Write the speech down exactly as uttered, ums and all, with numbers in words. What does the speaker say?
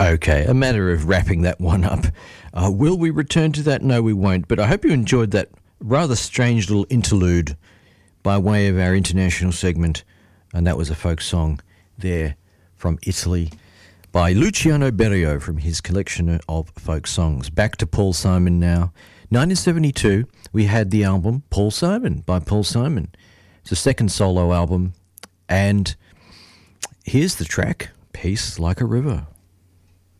Okay, a matter of wrapping that one up. Uh, will we return to that? No, we won't. But I hope you enjoyed that rather strange little interlude by way of our international segment. And that was a folk song there from Italy by Luciano Berio from his collection of folk songs. Back to Paul Simon now. nineteen seventy-two, we had the album Paul Simon by Paul Simon. It's a second solo album. And here's the track, Peace Like a River.